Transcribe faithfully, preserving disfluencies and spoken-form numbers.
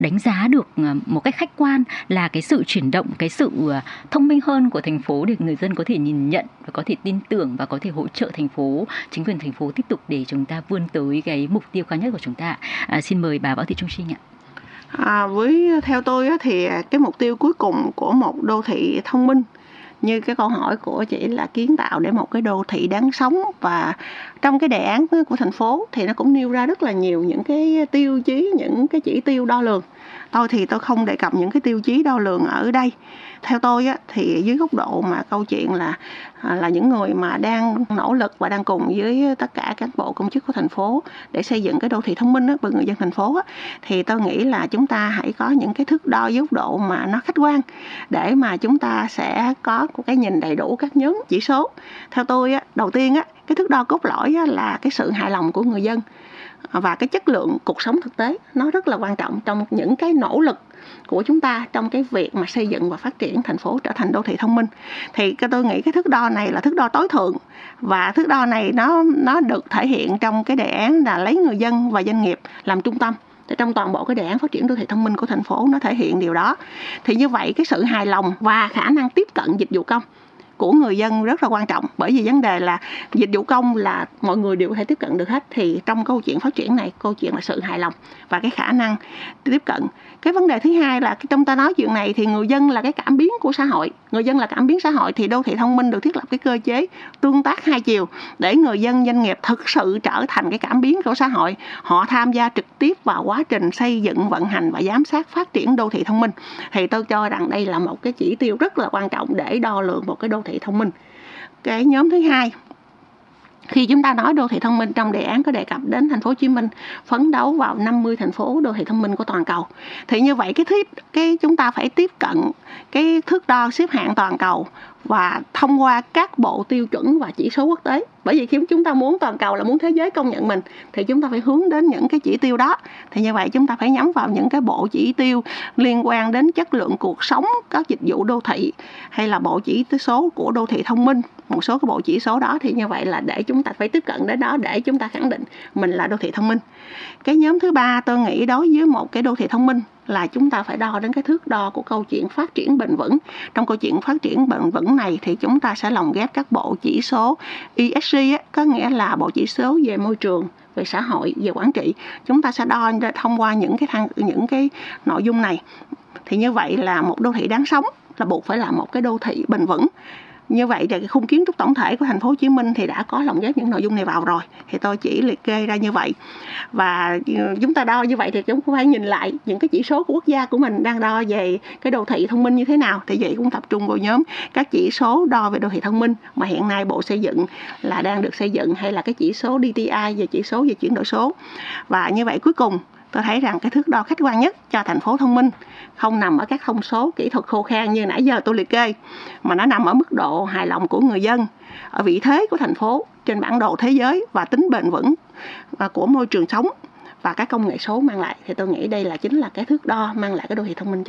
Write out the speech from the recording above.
đánh giá được một cách khách quan là cái sự chuyển động, cái sự thông minh hơn của thành phố để người dân có thể nhìn nhận và có thể tin tưởng và có thể hỗ trợ thành phố, chính quyền thành phố tiếp tục để chúng ta vươn tới cái mục tiêu cao nhất của chúng ta. À, xin mời bà Võ Thị Trung Trinh ạ. À, với theo tôi á, thì cái mục tiêu cuối cùng của một đô thị thông minh như cái câu hỏi của chị là kiến tạo để một cái đô thị đáng sống, và trong cái đề án của thành phố thì nó cũng nêu ra rất là nhiều những cái tiêu chí, những cái chỉ tiêu đo lường. Tôi thì tôi không đề cập những cái tiêu chí đo lường ở đây. Theo tôi á, thì dưới góc độ mà câu chuyện là là những người mà đang nỗ lực và đang cùng với tất cả các bộ công chức của thành phố để xây dựng cái đô thị thông minh á, với người dân thành phố á, thì tôi nghĩ là chúng ta hãy có những cái thước đo dưới góc độ mà nó khách quan để mà chúng ta sẽ có một cái nhìn đầy đủ các nhóm chỉ số. Theo tôi á, đầu tiên á, cái thước đo cốt lõi á, là cái sự hài lòng của người dân và cái chất lượng cuộc sống thực tế. Nó rất là quan trọng trong những cái nỗ lực của chúng ta trong cái việc mà xây dựng và phát triển thành phố trở thành đô thị thông minh. Thì tôi nghĩ cái thước đo này là thước đo tối thượng, và thước đo này nó nó được thể hiện trong cái đề án là lấy người dân và doanh nghiệp làm trung tâm. Trong toàn bộ cái đề án phát triển đô thị thông minh của thành phố nó thể hiện điều đó. Thì như vậy cái sự hài lòng và khả năng tiếp cận dịch vụ công của người dân rất là quan trọng, bởi vì vấn đề là dịch vụ công là mọi người đều có thể tiếp cận được hết. Thì trong câu chuyện phát triển này, câu chuyện là sự hài lòng và cái khả năng tiếp cận. Cái vấn đề thứ hai là trong ta nói chuyện này thì người dân là cái cảm biến của xã hội. Người dân là cảm biến xã hội thì đô thị thông minh được thiết lập cái cơ chế tương tác hai chiều để người dân, doanh nghiệp thực sự trở thành cái cảm biến của xã hội. Họ tham gia trực tiếp vào quá trình xây dựng, vận hành và giám sát phát triển đô thị thông minh. Thì tôi cho rằng đây là một cái chỉ tiêu rất là quan trọng để đo lường một cái đô thị thông minh. Cái nhóm thứ hai, khi chúng ta nói đô thị thông minh, trong đề án có đề cập đến thành phố Hồ Chí Minh phấn đấu vào năm mươi thành phố đô thị thông minh của toàn cầu. Thì như vậy cái tiếp cái chúng ta phải tiếp cận cái thước đo xếp hạng toàn cầu và thông qua các bộ tiêu chuẩn và chỉ số quốc tế. Bởi vì khi chúng ta muốn toàn cầu là muốn thế giới công nhận mình thì chúng ta phải hướng đến những cái chỉ tiêu đó. Thì như vậy chúng ta phải nhắm vào những cái bộ chỉ tiêu liên quan đến chất lượng cuộc sống, các dịch vụ đô thị, hay là bộ chỉ số của đô thị thông minh. Một số cái bộ chỉ số đó thì như vậy là để chúng ta phải tiếp cận đến đó để chúng ta khẳng định mình là đô thị thông minh. Cái nhóm thứ ba tôi nghĩ đối với một cái đô thị thông minh là chúng ta phải đo đến cái thước đo của câu chuyện phát triển bền vững. Trong câu chuyện phát triển bền vững này thì chúng ta sẽ lồng ghép các bộ chỉ số E S G, có nghĩa là bộ chỉ số về môi trường, về xã hội, về quản trị. Chúng ta sẽ đo thông qua những cái thang, những cái nội dung này. Thì như vậy là một đô thị đáng sống là buộc phải là một cái đô thị bền vững. Như vậy thì cái khung kiến trúc tổng thể của thành phố Hồ Chí Minh thì đã có lồng ghép những nội dung này vào rồi. Thì tôi chỉ liệt kê ra như vậy. Và chúng ta đo như vậy thì chúng cũng phải nhìn lại những cái chỉ số của quốc gia của mình đang đo về cái đô thị thông minh như thế nào. Thì vậy cũng tập trung vào nhóm các chỉ số đo về đô thị thông minh mà hiện nay Bộ Xây dựng là đang được xây dựng, hay là cái chỉ số D T I về chỉ số về chuyển đổi số. Và như vậy cuối cùng tôi thấy rằng cái thước đo khách quan nhất cho thành phố thông minh không nằm ở các thông số kỹ thuật khô khan như nãy giờ tôi liệt kê, mà nó nằm ở mức độ hài lòng của người dân, ở vị thế của thành phố trên bản đồ thế giới và tính bền vững của môi trường sống và các công nghệ số mang lại. Thì tôi nghĩ đây là chính là cái thước đo mang lại cái đô thị thông minh cho